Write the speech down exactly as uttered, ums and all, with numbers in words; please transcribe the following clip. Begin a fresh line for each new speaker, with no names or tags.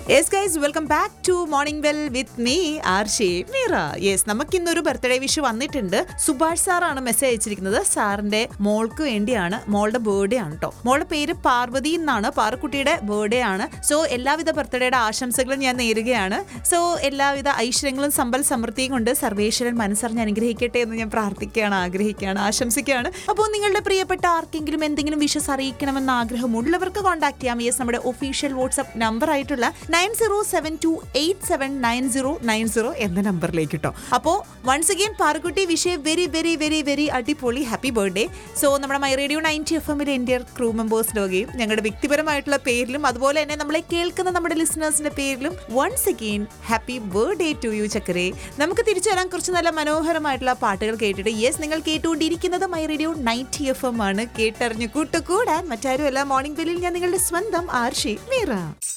Yes guys, welcome back to morning well with me Arshi Meera. Yes, നമുക്ക് ഇന്നൊരു birthday wish വന്നിട്ടുണ്ട്. സുഭാഷ് സാറാണ് മെസ്സേജ് അയച്ചിരിക്കുന്നത്. സാറിന്റെ മോൾക്ക് വേണ്ടിയാണ്. മോളുടെ ബർത്ത്ഡേ ആണ് കേട്ടോ. മോളുടെ പേര് പാർവതി എന്നാണ്. പാറക്കുട്ടിയുടെ ബർത്ത്ഡേ ആണ്. സോ എല്ലാവിധ ബർത്ത്ഡേയുടെ ആശംസകളും ഞാൻ നേരുകയാണ്. സോ എല്ലാവിധ ഐശ്വര്യങ്ങളും സമ്പൽ സമൃദ്ധിയും കൊണ്ട് സർവേശ്വരൻ മനസ്സറിഞ്ഞ് അനുഗ്രഹിക്കട്ടെ എന്ന് ഞാൻ പ്രാർത്ഥിക്കുകയാണ്, ആഗ്രഹിക്കുകയാണ്, ആശംസിക്കുകയാണ്. അപ്പോൾ നിങ്ങളുടെ പ്രിയപ്പെട്ട ആർക്കെങ്കിലും എന്തെങ്കിലും വിഷസ് അറിയിക്കണമെന്ന ആഗ്രഹമുള്ളവർക്ക് കോൺടാക്ട് ചെയ്യാം. യെസ്, നമ്മുടെ ഒഫീഷ്യൽ വാട്സ്ആപ്പ് നമ്പർ ആയിട്ടുള്ള nine zero seven to eight seven nine zero nine zero എന്ന നമ്പറിലേക്ക് കേട്ടോ. അപ്പോൾ once again Parukutty wish very very very very അടിപൊളി ഹാപ്പി ബർത്ത്ഡേ. സോ നമ്മുടെ മൈ റേഡിയോ നയൻറ്റി എഫ് എമ്മിലെ എൻ്റെ ക്രൂ മെമ്പേഴ്സിൻ്റെ വകയും ഞങ്ങളുടെ വ്യക്തിപരമായിട്ടുള്ള പേരിലും അതുപോലെ തന്നെ നമ്മളെ കേൾക്കുന്ന നമ്മുടെ ലിസണേഴ്സിന്റെ പേരിലും once again happy birthday to you ചക്കരേ. നമുക്ക് തിരിച്ചു വരാൻ കുറച്ച് നല്ല മനോഹരമായിട്ടുള്ള പാട്ടുകൾ കേട്ടിട്ട്. യെസ്, നിങ്ങൾ കേട്ടുകൊണ്ടിരിക്കുന്നത് my radio ninety F M ആണ്. കേട്ടറിഞ്ഞു കൂട്ടുകൂടാൻ മറ്റാരുമല്ല, മോർണിംഗ് ബെല്ലിൽ ഞാൻ നിങ്ങളുടെ സ്വന്തം ആർഷി മീറ.